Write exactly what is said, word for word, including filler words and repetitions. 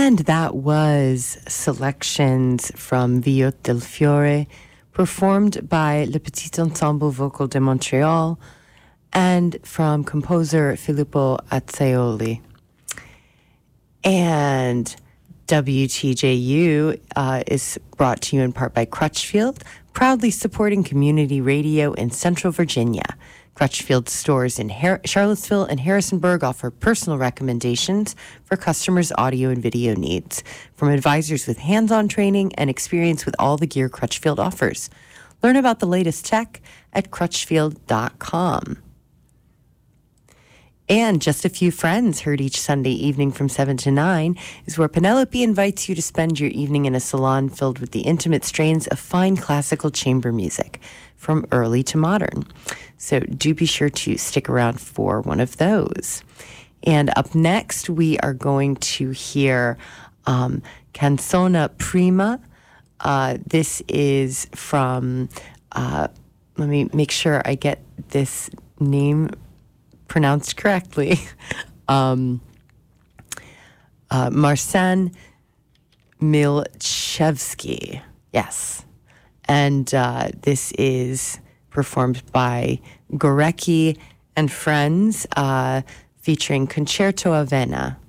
And that was selections from Viotte del Fiore, performed by Le Petit Ensemble Vocal de Montreal, and from composer Filippo Azzeoli. And W T J U uh, is brought to you in part by Crutchfield, proudly supporting community radio in Central Virginia. Crutchfield stores in Har- Charlottesville and Harrisonburg offer personal recommendations for customers' audio and video needs, from advisors with hands-on training and experience with all the gear Crutchfield offers. Learn about the latest tech at crutchfield dot com. And Just a Few Friends, heard each Sunday evening from seven to nine, is where Penelope invites you to spend your evening in a salon filled with the intimate strains of fine classical chamber music, from early to modern. So do be sure to stick around for one of those. And up next, we are going to hear um, Canzona Prima. Uh, this is from, uh, let me make sure I get this name pronounced correctly, um, uh, Marcin Milchevsky. Yes. And uh, this is performed by Gorecki and Friends, uh, featuring Concerto Avena.